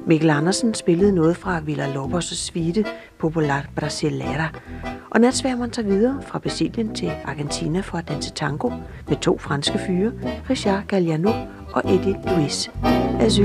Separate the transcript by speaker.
Speaker 1: Mikkel Andersen spillede noget fra Villa-Lobos' suite Popular Brasileira, og natsværmeren tager videre fra Brasilien til Argentina for at danse tango med 2 franske fyre, Richard Galliano og Eddie Luis.